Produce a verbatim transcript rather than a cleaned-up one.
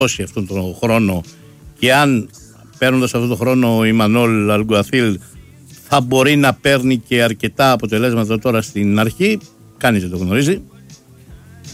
δώσει αυτόν τον χρόνο και αν παίρνοντας αυτόν τον χρόνο ο Ιμανόλ Αλγκουαθίλ θα μπορεί να παίρνει και αρκετά αποτελέσματα τώρα στην αρχή, κανείς δεν το γνωρίζει.